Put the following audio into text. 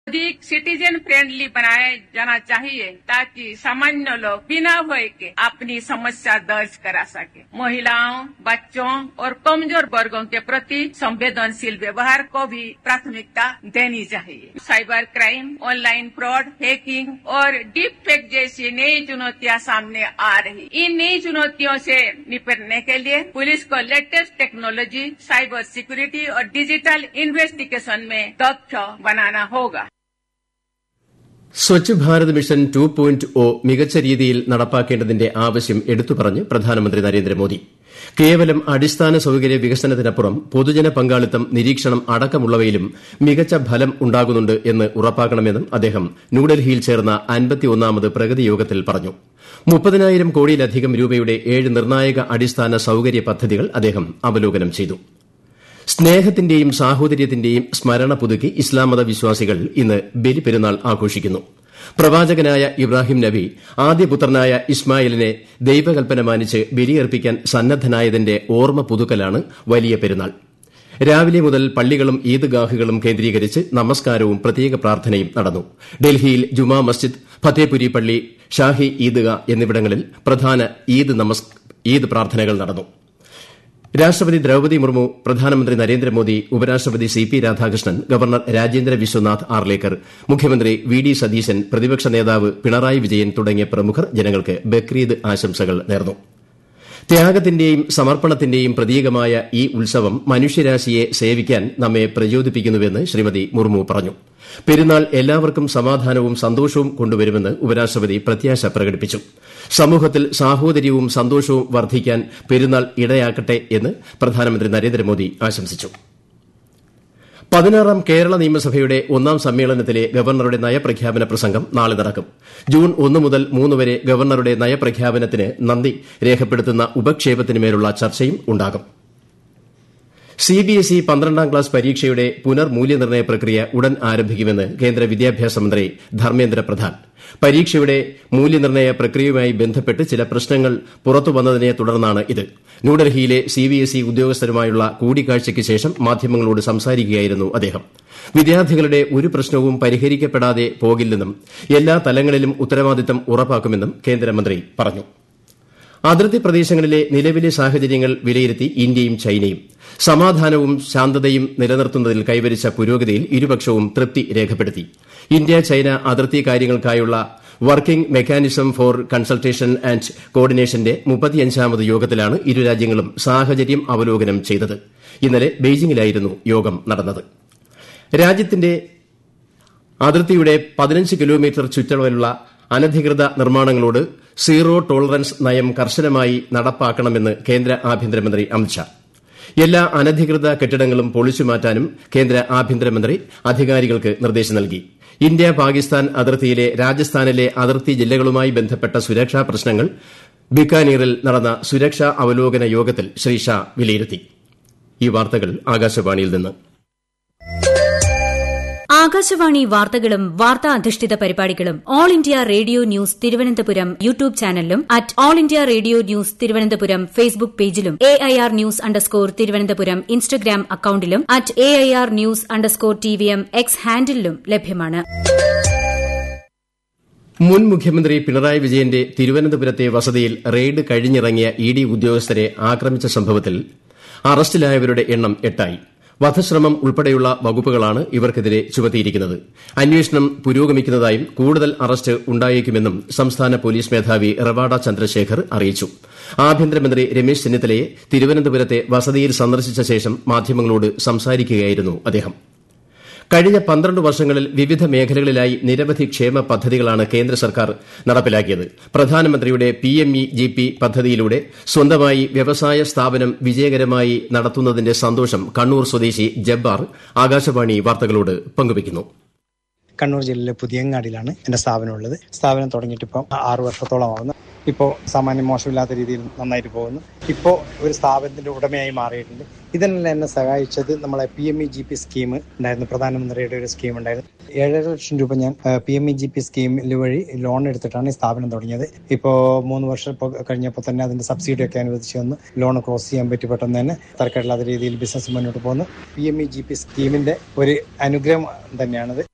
अधिक citizen friendly बनाया जाना चाहिए ताकि सामान्य लोग बिना भय के अपनी समस्या दर्ज करा सके। महिलाओं, बच्चों और कमजोर वर्गों के प्रति संवेदनशील व्यवहार को भी प्राथमिकता देनी चाहिए। Cyber crime, online fraud, hacking और डीप फेक जैसी नई चुनौतियां सामने आ रही। इन नई चुनौतियों से निपटने के लिए पुलिस को लेटेस्ट टेक्नोलॉजी, साइबर सिक्योरिटी और डिजिटल इन्वेस्टिगेशन में दक्ष बनाना होगा। സ്വച്ഛ് ഭാരത് മിഷൻ 2.0 മികച്ച രീതിയിൽ നടപ്പാക്കേണ്ടതിന്റെ ആവശ്യം എടുത്തുപറഞ്ഞ് പ്രധാനമന്ത്രി നരേന്ദ്രമോദി. കേവലം അടിസ്ഥാന സൌകര്യ വികസനത്തിനപ്പുറം പൊതുജന പങ്കാളിത്തം, നിരീക്ഷണം അടക്കമുള്ളവയിലും മികച്ച ഫലം ഉണ്ടാകുന്നുണ്ട് എന്ന് ഉറപ്പാക്കണമെന്നും അദ്ദേഹം ന്യൂഡൽഹിയിൽ ചേർന്ന 51ാമത് പ്രഗതി യോഗത്തിൽ പറഞ്ഞു. 30,000 കോടിയിലധികം രൂപയുടെ 7 നിർണായക അടിസ്ഥാന സൌകര്യ പദ്ധതികൾ അദ്ദേഹം അവലോകനം ചെയ്തു. സ്നേഹത്തിന്റെയും സാഹോദര്യത്തിന്റെയും സ്മരണ പുതുക്കി ഇസ്ലാം മത വിശ്വാസികൾ ഇന്ന് ബലിപെരുന്നാൾ ആഘോഷിക്കുന്നു. പ്രവാചകനായ ഇബ്രാഹിം നബി ആദ്യപുത്രനായ ഇസ്മായിലിനെ ദൈവകൽപ്പന മാനിച്ച് ബലിയർപ്പിക്കാൻ സന്നദ്ധനായതിന്റെ ഓർമ്മ പുതുക്കലാണ് വലിയ പെരുന്നാൾ. രാവിലെ മുതൽ പള്ളികളും ഈദ്ഗാഹുകളും കേന്ദ്രീകരിച്ച് നമസ്കാരവും പ്രത്യേക പ്രാർത്ഥനയും നടന്നു. ഡൽഹിയിൽ ജുമാ മസ്ജിദ്, ഫത്തേപുരി പള്ളി, ഷാഹി ഈദ്ഗാ എന്നിവിടങ്ങളിൽ പ്രധാന ഈദ് പ്രാർത്ഥനകൾ നടന്നു. രാഷ്ട്രപതി ദ്രൌപദി മുർമു, പ്രധാനമന്ത്രി നരേന്ദ്രമോദി, ഉപരാഷ്ട്രപതി സി.പി. രാധാകൃഷ്ണൻ, ഗവർണർ രാജേന്ദ്ര വിശ്വനാഥ് ആർലേക്കർ, മുഖ്യമന്ത്രി വി.ഡി. സതീശൻ, പ്രതിപക്ഷ നേതാവ് പിണറായി വിജയൻ തുടങ്ങിയ പ്രമുഖർ ജനങ്ങൾക്ക് ബക്രീദ് ആശംസകൾ നേർന്നു. ത്യാഗത്തിന്റെയും സമർപ്പണത്തിന്റെയും പ്രതീകമായ ഈ ഉത്സവം മനുഷ്യരാശിയെ സേവിക്കാൻ നമ്മെ പ്രചോദിപ്പിക്കുന്നുവെന്ന് ശ്രീമതി മുർമു പറഞ്ഞു. പെരുന്നാൾ എല്ലാവർക്കും സമാധാനവും സന്തോഷവും കൊണ്ടുവരുമെന്ന് ഉപരാഷ്ട്രപതി പ്രത്യാശ പ്രകടിപ്പിച്ചു. സമൂഹത്തിൽ സാഹോദര്യവും സന്തോഷവും വർദ്ധിക്കാൻ പെരുന്നാൾ ഇടയാക്കട്ടെ എന്ന് പ്രധാനമന്ത്രി നരേന്ദ്രമോദി ആശംസിച്ചു. 16ാം കേരള നിയമസഭയുടെ 1ാം സമ്മേളനത്തിലെ ഗവർണറുടെ നയപ്രഖ്യാപന പ്രസംഗം നാളെ നടക്കും. ജൂൺ 1 മുതൽ 3 വരെ ഗവർണറുടെ നയപ്രഖ്യാപനത്തിന് നന്ദി രേഖപ്പെടുത്തുന്ന ഉപക്ഷേപത്തിനുമേലുള്ള ചർച്ചയും ഉണ്ടാകും. സിബിഎസ്ഇ 12ാം ക്ലാസ് പരീക്ഷയുടെ പുനർമൂല്യനിർണ്ണയ പ്രക്രിയ ഉടൻ ആരംഭിക്കുമെന്ന് കേന്ദ്ര വിദ്യാഭ്യാസ മന്ത്രി ധർമ്മേന്ദ്ര പ്രധാൻ. പരീക്ഷയുടെ മൂല്യനിർണ്ണയ പ്രക്രിയയുമായി ബന്ധപ്പെട്ട് ചില പ്രശ്നങ്ങൾ പുറത്തുവന്നതിനെ തുടർന്നാണ് ഇത്. ന്യൂഡൽഹിയിലെ സിബിഎസ്ഇ ഉദ്യോഗസ്ഥരുമായുള്ള കൂടിക്കാഴ്ചയ്ക്ക് ശേഷം മാധ്യമങ്ങളോട് സംസാരിക്കുകയായിരുന്നു അദ്ദേഹം. വിദ്യാർത്ഥികളുടെ ഒരു പ്രശ്നവും പരിഹരിക്കപ്പെടാതെ പോകില്ലെന്നും എല്ലാ തലങ്ങളിലും ഉത്തരവാദിത്തം ഉറപ്പാക്കുമെന്നും കേന്ദ്രമന്ത്രി പറഞ്ഞു. അതിർത്തി പ്രദേശങ്ങളിലെ നിലവിലെ സാഹചര്യങ്ങൾ വിലയിരുത്തി ഇന്ത്യയും ചൈനയും. സമാധാനവും ശാന്തതയും നിലനിർത്തുന്നതിൽ കൈവരിച്ച പുരോഗതിയിൽ ഇരുപക്ഷവും തൃപ്തി രേഖപ്പെടുത്തി. ഇന്ത്യ ചൈന അതിർത്തി കാര്യങ്ങൾക്കായുള്ള working mechanism four consultation and കോർഡിനേഷന്റെ 35ാമത് യോഗത്തിലാണ് ഇരു രാജ്യങ്ങളും സാഹചര്യം അവലോകനം ചെയ്തത്. ഇന്നലെ ബെയ്ജിംഗിലായിരുന്നു യോഗം നടന്നത്. രാജ്യത്തിന്റെ അതിർത്തിയുടെ 15 കിലോമീറ്റർ ചുറ്റളവിലുള്ള അനധികൃത നിർമ്മാണങ്ങളോട് സീറോ ടോളറൻസ് നയം കർശനമായി നടപ്പാക്കണമെന്ന് കേന്ദ്ര ആഭ്യന്തരമന്ത്രി അമിത്ഷാ. എല്ലാ അനധികൃത കെട്ടിടങ്ങളും പൊളിച്ചുമാറ്റാനും കേന്ദ്ര ആഭ്യന്തരമന്ത്രി അധികാരികൾക്ക് നിർദ്ദേശം നൽകി. ഇന്ത്യ പാകിസ്ഥാൻ അതിർത്തിയിലെ രാജസ്ഥാനിലെ അതിർത്തി ജില്ലകളുമായി ബന്ധപ്പെട്ട സുരക്ഷാ പ്രശ്നങ്ങൾ ബിക്കാനീറിൽ നടന്ന സുരക്ഷാ അവലോകന യോഗത്തിൽ ശ്രീ ഷാ വിലയിരുത്തി. ഈ വാർത്തകൾ ആകാശവാണിയിൽ നിന്ന്. ആകാശവാണി വാർത്തകളും വാർത്താ അധിഷ്ഠിത പരിപാടികളും all India radio news Thiruvananthapuram YouTube ചാനലിലും at all India radio news Thiruvananthapuram Facebook പേജിലും AIR ന്യൂസ് _ ഇൻസ്റ്റഗ്രാം അക്കൌണ്ടിലും at AIR news _ TVM X ഹാൻഡിലും ലഭ്യമാണ്. മുൻ മുഖ്യമന്ത്രി പിണറായി വിജയന്റെ തിരുവനന്തപുരത്തെ വസതിയിൽ റെയ്ഡ് കഴിഞ്ഞിറങ്ങിയ ED ഉദ്യോഗസ്ഥരെ ആക്രമിച്ച സംഭവത്തിൽ അറസ്റ്റിലായവരുടെ എണ്ണം 8ആയി. വധശ്രമം ഉൾപ്പെടെയുള്ള വകുപ്പുകളാണ് ഇവർക്കെതിരെ ചുമത്തിയിരിക്കുന്നത്. അന്വേഷണം പുരോഗമിക്കുന്നതായും കൂടുതൽ അറസ്റ്റ് ഉണ്ടായേക്കുമെന്നും സംസ്ഥാന പോലീസ് മേധാവി റവാഡ ചന്ദ്രശേഖർ അറിയിച്ചു. ആഭ്യന്തരമന്ത്രി രമേശ് ചെന്നിത്തലയെ തിരുവനന്തപുരത്തെ വസതിയിൽ സന്ദർശിച്ച ശേഷം മാധ്യമങ്ങളോട് സംസാരിക്കുകയായിരുന്നു അദ്ദേഹം. കഴിഞ്ഞ 12 വർഷങ്ങളിൽ വിവിധ മേഖലകളിലായി നിരവധി ക്ഷേമ പദ്ധതികളാണ് കേന്ദ്ര സർക്കാർ നടപ്പിലാക്കിയത്. പ്രധാനമന്ത്രിയുടെ PMEGP പദ്ധതിയിലൂടെ സ്വന്തമായി വ്യവസായ സ്ഥാപനം വിജയകരമായി നടത്തുന്നതിന്റെ സന്തോഷം കണ്ണൂർ സ്വദേശി ജബ്ബാർ ആകാശവാണി വാർത്തകളോട് പങ്കുവയ്ക്കുന്നു. കണ്ണൂർ ജില്ലയിലെ പുതിയങ്ങാടിയിലാണ് എന്റെ സ്ഥാപനമുള്ളത്. സ്ഥാപനം തുടങ്ങിയിട്ട് ഇപ്പോൾ 6 വർഷത്തോളമാകുന്നു. ഇപ്പോൾ സാമാന്യം മോശമില്ലാത്ത രീതിയിൽ നന്നായിട്ട് പോകുന്നു. ഇപ്പോൾ ഒരു സ്ഥാപനത്തിന്റെ ഉടമയായി മാറിയിട്ടുണ്ട്. ഇതിനെല്ലാം എന്നെ സഹായിച്ചത് നമ്മളെ PMEGP സ്കീം ഉണ്ടായിരുന്നു. പ്രധാനമന്ത്രിയുടെ ഒരു സ്കീം ഉണ്ടായിരുന്നു. 7.5 ലക്ഷം രൂപ ഞാൻ PMEGP സ്കീമിൽ വഴി ലോൺ എടുത്തിട്ടാണ് ഈ സ്ഥാപനം തുടങ്ങിയത്. ഇപ്പോൾ 3 വർഷം കഴിഞ്ഞപ്പോൾ തന്നെ അതിന്റെ സബ്സിഡി ഒക്കെ അനുവദിച്ച് വന്ന് ലോൺ ക്ലോസ് ചെയ്യാൻ പറ്റി. പെട്ടെന്ന് തന്നെ തരക്കേടില്ലാത്ത രീതിയിൽ ബിസിനസ് മുന്നോട്ട് പോകുന്നു. PMEGP സ്കീമിന്റെ ഒരു അനുഗ്രഹം തന്നെയാണത്.